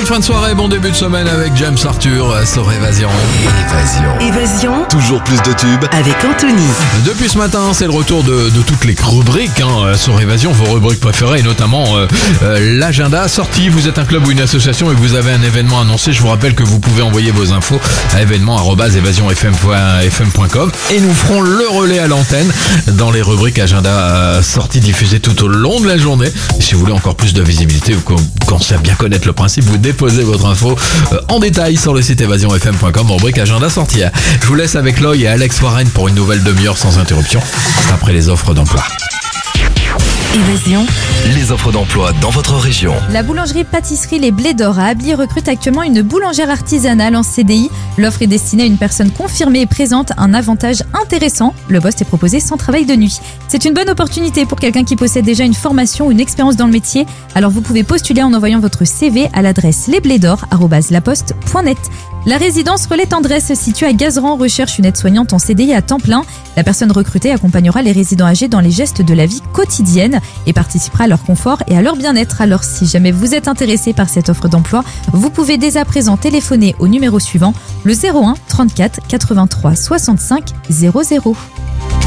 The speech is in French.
bonne fin de soirée, bon début de semaine avec James Arthur sur Évasion. Évasion. Toujours plus de tubes. Avec Anthony. Depuis ce matin, c'est le retour de toutes les rubriques sur Évasion, vos rubriques préférées, et notamment l'agenda sorti. Vous êtes un club ou une association et vous avez un événement annoncé. Je vous rappelle que vous pouvez envoyer vos infos à événement@évasionfm.com et nous ferons le relais à l'antenne dans les rubriques agenda sorties diffusées tout au long de la journée. Et si vous voulez encore plus de visibilité ou commencez à bien connaître le principe, vous déposez votre info en détail sur le site évasionfm.com, rubrique agenda sortie. Je vous laisse avec Loïc et Alex Warren pour une nouvelle demi-heure sans interruption. C'est après les offres d'emploi. Évasion. Les offres d'emploi dans votre région. La boulangerie-pâtisserie Les Blés d'Or à Ably recrute actuellement une boulangère artisanale en CDI. L'offre est destinée à une personne confirmée et présente un avantage intéressant. Le poste est proposé sans travail de nuit. C'est une bonne opportunité pour quelqu'un qui possède déjà une formation ou une expérience dans le métier. Alors vous pouvez postuler en envoyant votre CV à l'adresse lesblédor@laposte.net. La résidence Relais Tendresse située à Gazeran recherche une aide-soignante en CDI à temps plein. La personne recrutée accompagnera les résidents âgés dans les gestes de la vie quotidienne et participera à leur confort et à leur bien-être. Alors si jamais vous êtes intéressé par cette offre d'emploi, vous pouvez dès à présent téléphoner au numéro suivant, le 01 34 83 65 00.